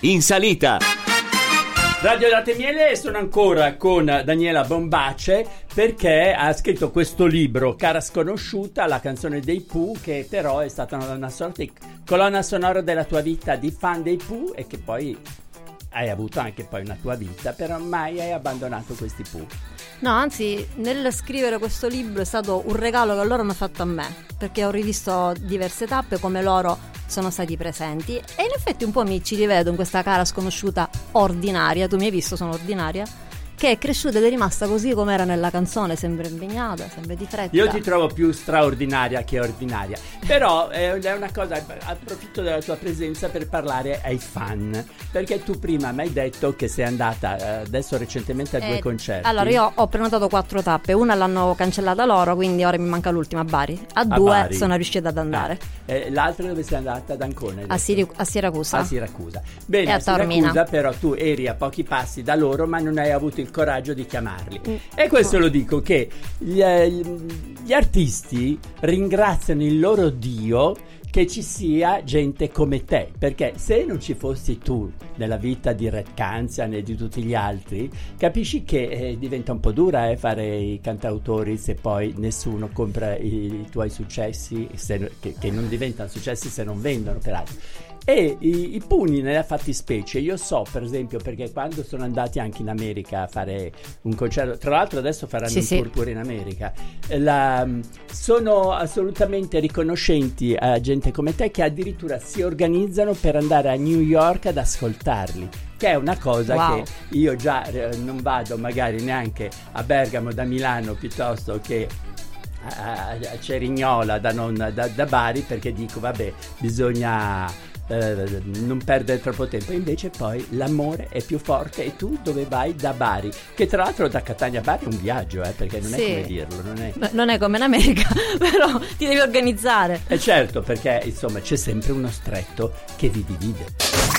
in salita. Radio Latte e Miele, sono ancora con Daniela Bombace perché ha scritto questo libro, Cara sconosciuta, la canzone dei Pooh, che però è stata una sorta di colonna sonora della tua vita di fan dei Pooh e che poi hai avuto anche poi una tua vita, però mai hai abbandonato questi Pooh. No, anzi, nel scrivere questo libro è stato un regalo che loro hanno fatto a me, perché ho rivisto diverse tappe come loro sono stati presenti e in effetti un po' mi ci rivedo in questa cara sconosciuta ordinaria. Tu mi hai visto, sono ordinaria, che è cresciuta ed è rimasta così come era nella canzone, sempre impegnata, sempre di fretta. Io ti trovo più straordinaria che ordinaria, però è una cosa, approfitto della tua presenza per parlare ai fan, perché tu prima mi hai detto che sei andata adesso recentemente a 2 concerti. Allora, io ho prenotato 4 tappe, una l'hanno cancellata loro, quindi ora mi manca l'ultima a Bari. A 2 Bari. sono riuscita ad andare. L'altra dove sei andata? Ad Ancona? A Siracusa. A Siracusa. Bene, e a Siracusa Taormina. però tu eri a pochi passi da loro, ma non hai avuto il coraggio di chiamarli. E questo lo dico che gli artisti ringraziano il loro Dio che ci sia gente come te, perché se non ci fossi tu nella vita di Red Canzian e di tutti gli altri, capisci che diventa un po' dura fare i cantautori se poi nessuno compra i tuoi successi, che non diventano successi se non vendono peraltro. E i Puni nella fattispecie, io so per esempio, perché quando sono andati anche in America a fare un concerto, tra l'altro adesso faranno un tour pure in America, sono assolutamente riconoscenti a gente come te che addirittura si organizzano per andare a New York ad ascoltarli, che è una cosa che io già non vado magari neanche a Bergamo da Milano piuttosto che a Cerignola da Bari, perché dico vabbè, bisogna non perdere troppo tempo. Invece poi l'amore è più forte e tu dove vai? Da Bari, che tra l'altro da Catania a Bari è un viaggio, perché non è come dirlo, non è come in America, però ti devi organizzare. Certo, perché insomma c'è sempre uno stretto che vi divide.